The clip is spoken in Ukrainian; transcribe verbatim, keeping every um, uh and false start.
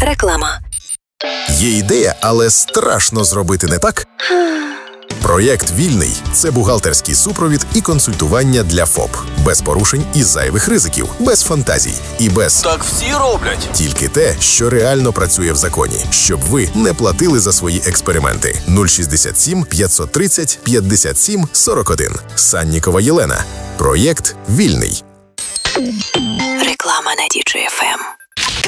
Реклама. Є ідея, але страшно зробити не так? Проєкт «Вільний» – це бухгалтерський супровід і консультування для ФОП. Без порушень і зайвих ризиків, без фантазій і без Так всі роблять. тільки те, що реально працює в законі, щоб ви не платили за свої експерименти. нуль шістдесят сім п'ятсот тридцять п'ятдесят сім сорок один. Саннікова Єлена. Проєкт «Вільний». Реклама на Ді Джей Еф Ем.